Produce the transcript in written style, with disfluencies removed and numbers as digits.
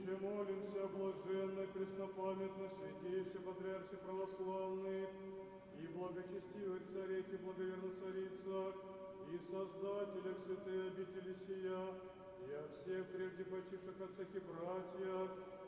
Еще молимся о блаженной, преснопамятной, святейшей Патриархе православных и благочестивых царях и благоверных царицах, и создателях святой обители сия, и о всех прежде почивших отцах и братьях,